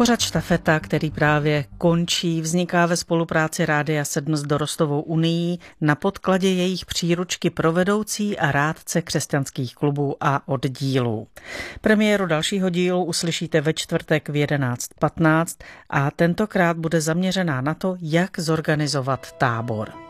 Pořad Štafeta, který právě končí, vzniká ve spolupráci Rádia 7 s Dorostovou unií na podkladě jejich příručky pro vedoucí a rádce křesťanských klubů a oddílů. Premiéru dalšího dílu uslyšíte ve čtvrtek v 11:15 a tentokrát bude zaměřená na to, jak zorganizovat tábor.